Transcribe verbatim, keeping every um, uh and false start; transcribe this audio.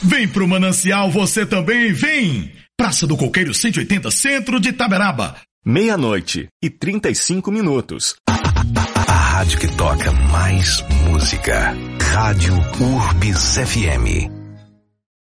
Vem pro Manancial você também, vem! Praça do Coqueiro cento e oitenta, centro de Itaberaba. Meia-noite e trinta e cinco minutos. A rádio que toca mais música. Rádio Urbis F M.